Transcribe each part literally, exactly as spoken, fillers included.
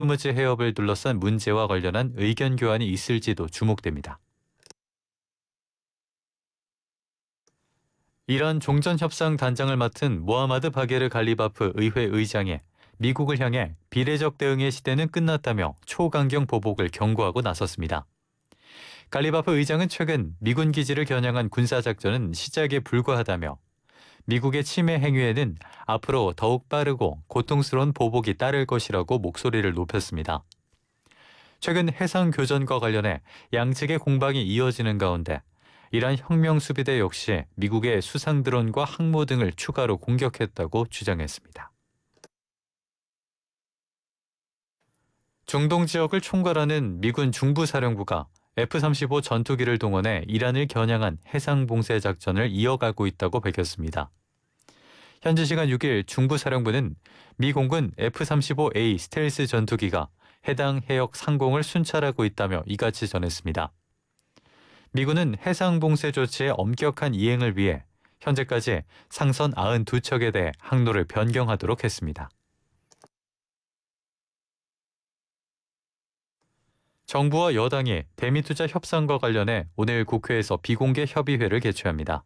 호르무즈 해협을 둘러싼 문제와 관련한 의견 교환이 있을지도 주목됩니다. 이란 종전협상 단장을 맡은 모하마드 바게르 갈리바프 의회 의장이 미국을 향해 비례적 대응의 시대는 끝났다며 초강경 보복을 경고하고 나섰습니다. 갈리바프 의장은 최근 미군 기지를 겨냥한 군사작전은 시작에 불과하다며 미국의 침해 행위에는 앞으로 더욱 빠르고 고통스러운 보복이 따를 것이라고 목소리를 높였습니다. 최근 해상 교전과 관련해 양측의 공방이 이어지는 가운데 이란 혁명수비대 역시 미국의 수상 드론과 항모 등을 추가로 공격했다고 주장했습니다. 중동 지역을 총괄하는 미군 중부사령부가 에프 삼십오 전투기를 동원해 이란을 겨냥한 해상 봉쇄 작전을 이어가고 있다고 밝혔습니다. 현지 시간 육 일 중부사령부는 미 공군 에프 삼십오 에이 스텔스 전투기가 해당 해역 상공을 순찰하고 있다며 이같이 전했습니다. 미군은 해상 봉쇄 조치의 엄격한 이행을 위해 현재까지 상선 구십이 척에 대해 항로를 변경하도록 했습니다. 정부와 여당이 대미투자 협상과 관련해 오늘 국회에서 비공개 협의회를 개최합니다.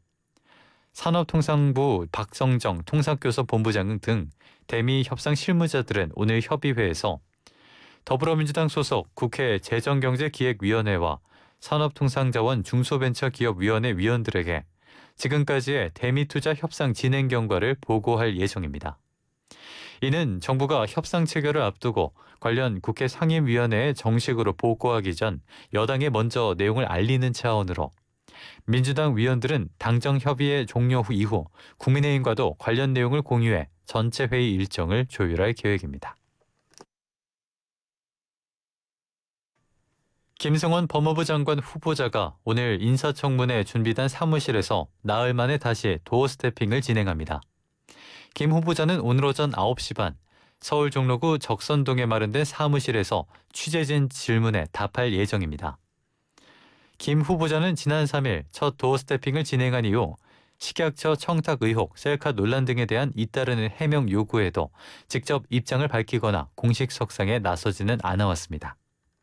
산업통상부 박성정 통상교섭본부장 등 대미 협상 실무자들은 오늘 협의회에서 더불어민주당 소속 국회 재정경제기획위원회와 산업통상자원 중소벤처기업위원회 위원들에게 지금까지의 대미투자 협상 진행 경과를 보고할 예정입니다. 이는 정부가 협상 체결을 앞두고 관련 국회 상임위원회에 정식으로 보고하기 전 여당에 먼저 내용을 알리는 차원으로 민주당 위원들은 당정 협의회 종료 후 이후 국민의힘과도 관련 내용을 공유해 전체 회의 일정을 조율할 계획입니다. 김승원 법무부 장관 후보자가 오늘 인사청문회 준비단 사무실에서 나흘 만에 다시 도어 스태핑을 진행합니다. 김 후보자는 오늘 오전 아홉 시 반 서울 종로구 적선동에 마련된 사무실에서 취재진 질문에 답할 예정입니다. 김 후보자는 지난 삼 일 첫 도어 스태핑을 진행한 이후 식약처 청탁 의혹, 셀카 논란 등에 대한 잇따르는 해명 요구에도 직접 입장을 밝히거나 공식 석상에 나서지는 않아왔습니다.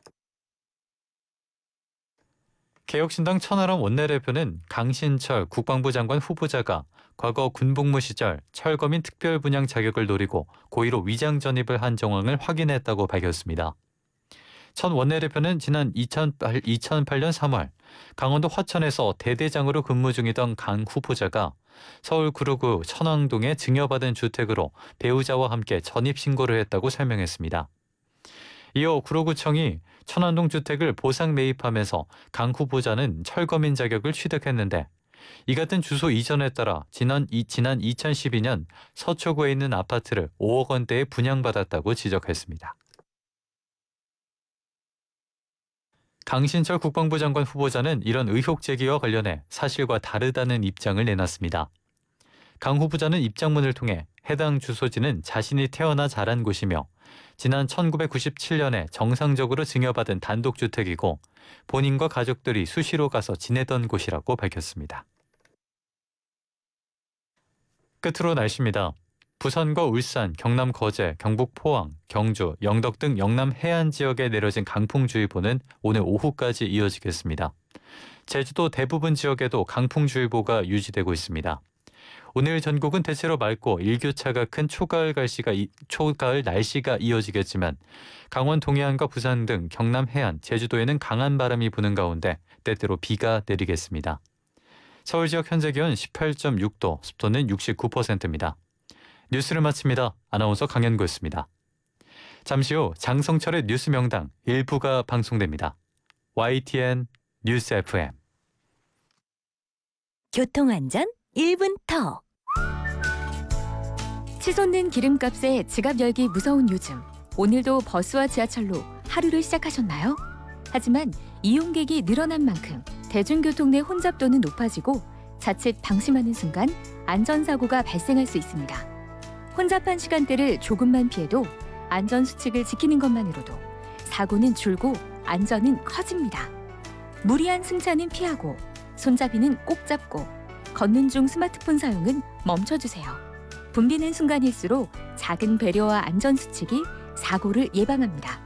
개혁신당 천하람 원내대표는 강신철 국방부 장관 후보자가 과거 군복무 시절 철거민 특별분양 자격을 노리고 고의로 위장 전입을 한 정황을 확인했다고 밝혔습니다. 천 원내대표는 지난 이천팔 년 삼월 강원도 화천에서 대대장으로 근무 중이던 강 후보자가 서울 구로구 천왕동에 증여받은 주택으로 배우자와 함께 전입신고를 했다고 설명했습니다. 이어 구로구청이 천안동 주택을 보상 매입하면서 강 후보자는 철거민 자격을 취득했는데 이 같은 주소 이전에 따라 지난, 이, 지난 이천십이 년 서초구에 있는 아파트를 오억 원대에 분양받았다고 지적했습니다. 강신철 국방부 장관 후보자는 이런 의혹 제기와 관련해 사실과 다르다는 입장을 내놨습니다. 강 후보자는 입장문을 통해 해당 주소지는 자신이 태어나 자란 곳이며 지난 천구백구십칠 년에 정상적으로 증여받은 단독주택이고 본인과 가족들이 수시로 가서 지내던 곳이라고 밝혔습니다. 끝으로 날씨입니다. 부산과 울산, 경남 거제, 경북 포항, 경주, 영덕 등 영남 해안 지역에 내려진 강풍주의보는 오늘 오후까지 이어지겠습니다. 제주도 대부분 지역에도 강풍주의보가 유지되고 있습니다. 오늘 전국은 대체로 맑고 일교차가 큰 초가을 날씨가, 초가을 날씨가 이어지겠지만 강원 동해안과 부산 등 경남 해안, 제주도에는 강한 바람이 부는 가운데 때때로 비가 내리겠습니다. 서울 지역 현재 기온 십팔 점 육 도, 습도는 육십구 퍼센트입니다. 뉴스를 마칩니다. 아나운서 강현구였습니다. 잠시 후 장성철의 뉴스 명당 일부가 방송됩니다. 와이티엔 뉴스 에프엠 교통안전 일 분 더. 치솟는 기름값에 지갑 열기 무서운 요즘. 오늘도 버스와 지하철로 하루를 시작하셨나요? 하지만 이용객이 늘어난 만큼 대중교통 내 혼잡도는 높아지고 자칫 방심하는 순간 안전사고가 발생할 수 있습니다. 혼잡한 시간대를 조금만 피해도 안전수칙을 지키는 것만으로도 사고는 줄고 안전은 커집니다. 무리한 승차는 피하고 손잡이는 꼭 잡고 걷는 중 스마트폰 사용은 멈춰주세요. 붐비는 순간일수록 작은 배려와 안전수칙이 사고를 예방합니다.